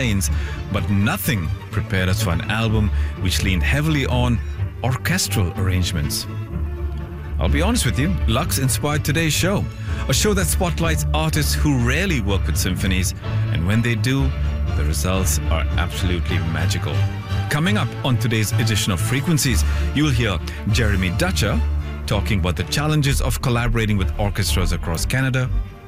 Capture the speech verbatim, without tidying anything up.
planes, but nothing prepared us for an album which leaned heavily on orchestral arrangements. I'll be honest with you, Lux inspired today's show, a show that spotlights artists who rarely work with symphonies, and when they do, the results are absolutely magical. Coming up on today's edition of Frequencies, you'll hear Jeremy Dutcher talking about the challenges of collaborating with orchestras across Canada,